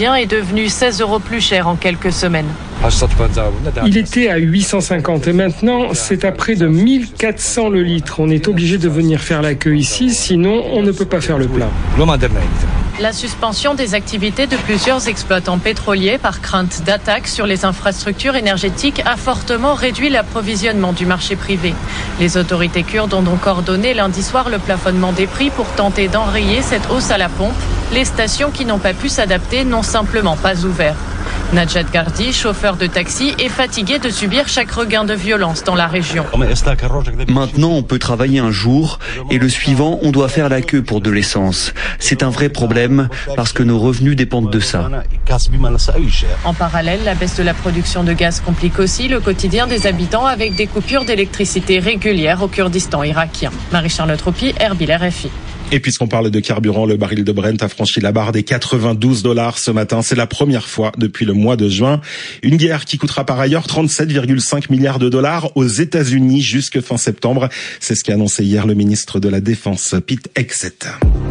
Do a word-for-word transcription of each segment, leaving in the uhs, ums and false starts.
quotidien est devenu seize euros plus cher en quelques semaines. Il était à huit cent cinquante et maintenant c'est à près de mille quatre cents le litre. On est obligé de venir faire la queue ici, sinon on ne peut pas faire le plein. La suspension des activités de plusieurs exploitants pétroliers par crainte d'attaque sur les infrastructures énergétiques a fortement réduit l'approvisionnement du marché privé. Les autorités kurdes ont donc ordonné lundi soir le plafonnement des prix pour tenter d'enrayer cette hausse à la pompe. Les stations qui n'ont pas pu s'adapter n'ont simplement pas ouvert. Najat Gardi, chauffeur de taxi, est fatigué de subir chaque regain de violence dans la région. Maintenant, on peut travailler un jour et le suivant, on doit faire la queue pour de l'essence. C'est un vrai problème parce que nos revenus dépendent de ça. En parallèle, la baisse de la production de gaz complique aussi le quotidien des habitants avec des coupures d'électricité régulières au Kurdistan irakien. Marie-Charlotte Roupy, Erbil, R F I. Et puisqu'on parle de carburant, le baril de Brent a franchi la barre des quatre-vingt-douze dollars ce matin. C'est la première fois depuis le mois de juin. Une guerre qui coûtera par ailleurs trente-sept virgule cinq milliards de dollars aux États-Unis jusque fin septembre. C'est ce qu'a annoncé hier le ministre de la Défense, Pete Hegseth.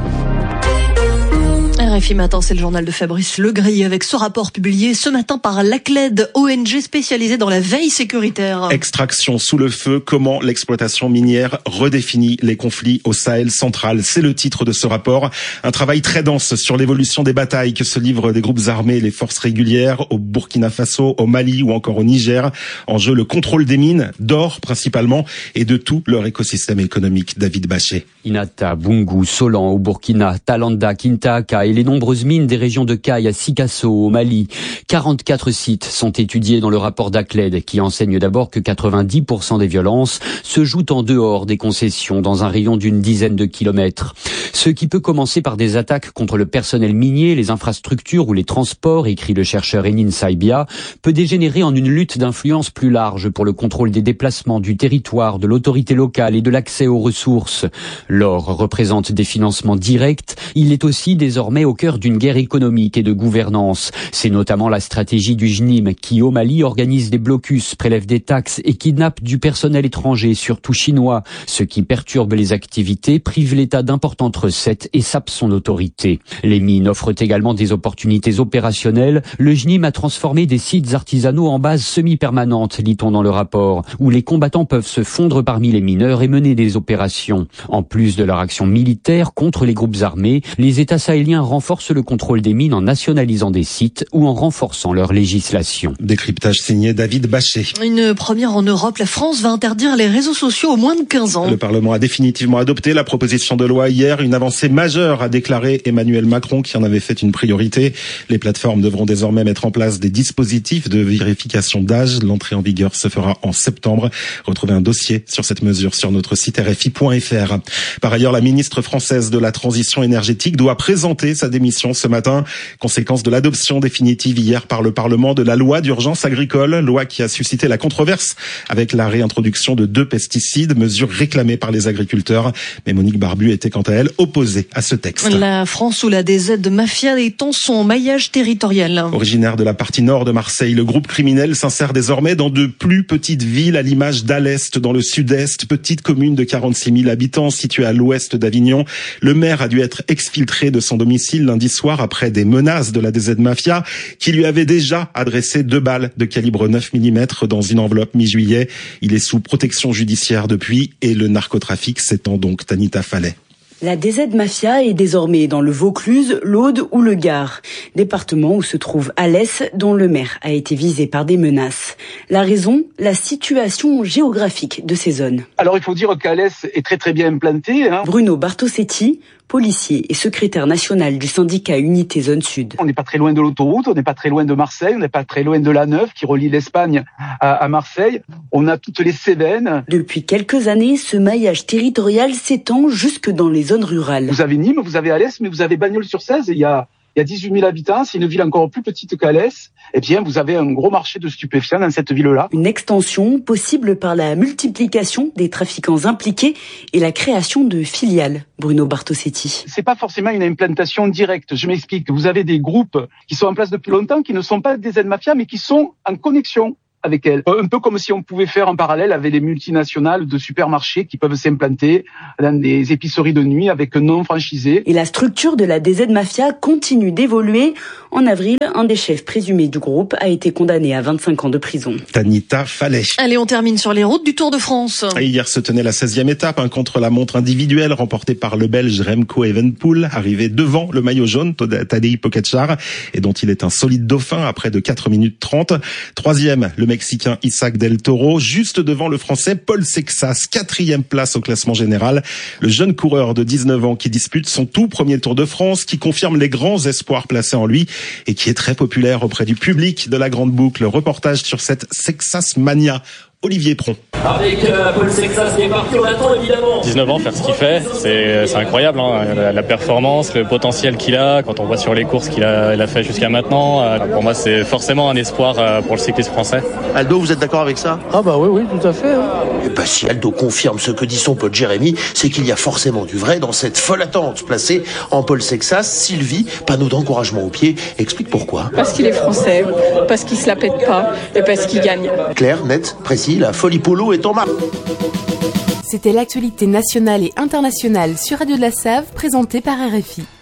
R F I Matin, c'est le journal de Fabrice Legris avec ce rapport publié ce matin par l'A C L E D, O N G spécialisée dans la veille sécuritaire. Extraction sous le feu, comment l'exploitation minière redéfinit les conflits au Sahel central. C'est le titre de ce rapport. Un travail très dense sur l'évolution des batailles que se livrent des groupes armés et les forces régulières au Burkina Faso, au Mali ou encore au Niger. En jeu, le contrôle des mines, d'or principalement, et de tout leur écosystème économique. David Bachet. Inata, Bungu, Solan au Burkina, Talanda, Kintaka et les nombreuses mines des régions de Kay à Sikasso au Mali. quarante-quatre sites sont étudiés dans le rapport d'A C L E D qui enseigne d'abord que quatre-vingt-dix pour cent des violences se jouent en dehors des concessions dans un rayon d'une dizaine de kilomètres. Ce qui peut commencer par des attaques contre le personnel minier, les infrastructures ou les transports, écrit le chercheur Enin Saibia, peut dégénérer en une lutte d'influence plus large pour le contrôle des déplacements, du territoire, de l'autorité locale et de l'accès aux ressources. L'or représente des financements directs. Il est aussi désormais au cœur d'une guerre économique et de gouvernance. C'est notamment la stratégie du J N I M qui, au Mali, organise des blocus, prélève des taxes et kidnappe du personnel étranger, surtout chinois, ce qui perturbe les activités, prive l'État d'importantes recettes et sape son autorité. Les mines offrent également des opportunités opérationnelles. Le J N I M a transformé des sites artisanaux en bases semi-permanentes, lit-on dans le rapport, où les combattants peuvent se fondre parmi les mineurs et mener des opérations. En plus de leur action militaire contre les groupes armés, les États sahéliens renforcent le contrôle des mines en nationalisant des sites ou en renforçant leur législation. Décryptage signé David Bachet. Une première en Europe, la France va interdire les réseaux sociaux aux moins de quinze ans. Le Parlement a définitivement adopté la proposition de loi hier, une avancée majeure, a déclaré Emmanuel Macron qui en avait fait une priorité. Les plateformes devront désormais mettre en place des dispositifs de vérification d'âge. L'entrée en vigueur se fera en septembre. Retrouvez un dossier sur cette mesure sur notre site R F I point F R. Par ailleurs, la ministre française de la Transition énergétique doit présenter sa démission ce matin, conséquence de l'adoption définitive hier par le Parlement de la loi d'urgence agricole, loi qui a suscité la controverse avec la réintroduction de deux pesticides, mesure réclamée par les agriculteurs. Mais Monique Barbu était quant à elle opposée à ce texte. La France sous la D Z mafia étend son maillage territorial. Originaire de la partie nord de Marseille, le groupe criminel s'insère désormais dans de plus petites villes à l'image d'Alest dans le sud-est, petite commune de quarante-six mille habitants située à l'ouest d'Avignon. Le maire a dû être exfiltré de son domicile lundi soir après des menaces de la D Z Mafia qui lui avait déjà adressé deux balles de calibre neuf millimètres dans une enveloppe mi-juillet. Il est sous protection judiciaire depuis et le narcotrafic s'étend donc. Tanita Fallet. La D Z Mafia est désormais dans le Vaucluse, l'Aude ou le Gard, département où se trouve Alès, dont le maire a été visé par des menaces. La raison, la situation géographique de ces zones. Alors il faut dire qu'Alès est très très bien implanté. Hein. Bruno Bartosetti, policier et secrétaire national du syndicat Unité Zone Sud. On n'est pas très loin de l'autoroute, on n'est pas très loin de Marseille, on n'est pas très loin de la Neuve qui relie l'Espagne à, à Marseille. On a toutes les Cévennes. Depuis quelques années, ce maillage territorial s'étend jusque dans les zones rurales. Vous avez Nîmes, vous avez Alès, mais vous avez Bagnols-sur-Cèze. Il y a, il y a dix-huit mille habitants, c'est une ville encore plus petite qu'Alès. Eh bien, vous avez un gros marché de stupéfiants dans cette ville-là. Une extension possible par la multiplication des trafiquants impliqués et la création de filiales. Bruno Bartosetti. C'est pas forcément une implantation directe. Je m'explique. Vous avez des groupes qui sont en place depuis longtemps, qui ne sont pas des Z-Mafia, mais qui sont en connexion avec elle. Un peu comme si on pouvait faire en parallèle avec les multinationales de supermarchés qui peuvent s'implanter dans des épiceries de nuit avec un nom franchisé. Et la structure de la D Z Mafia continue d'évoluer. En avril, un des chefs présumés du groupe a été condamné à vingt-cinq ans de prison. Tanita Fallet. Allez, on termine sur les routes du Tour de France. Et hier se tenait la seizième étape, un contre-la-montre individuelle remporté par le Belge Remco Evenepoel, arrivé devant le maillot jaune Tadej Pogačar et dont il est un solide dauphin à près de quatre minutes trente. Troisième, le Mexicain Isaac Del Toro, juste devant le Français Paul Sexas, quatrième place au classement général. Le jeune coureur de dix-neuf ans qui dispute son tout premier Tour de France, qui confirme les grands espoirs placés en lui et qui est très populaire auprès du public de la Grande Boucle. Reportage sur cette Sexas Mania. Olivier Pron. Avec euh, Paul Sexas qui est parti, on attend évidemment. dix-neuf ans, faire ce qu'il fait, c'est, c'est incroyable, hein, la, la performance, le potentiel qu'il a, quand on voit sur les courses qu'il a, il a fait jusqu'à maintenant. Euh, pour moi, c'est forcément un espoir euh, pour le cyclisme français. Aldo, vous êtes d'accord avec ça? Ah bah oui, oui, tout à fait. Hein. Et bah si Aldo confirme ce que dit son pote Jérémy, c'est qu'il y a forcément du vrai dans cette folle attente placée en Paul Sexas. Sylvie, panneau d'encouragement au pied, explique pourquoi. Parce qu'il est français, parce qu'il se la pète pas et parce qu'il gagne. Clair, net, précis. La folie polo est en marche. C'était l'actualité nationale et internationale sur Radio de la Save, présentée par R F I.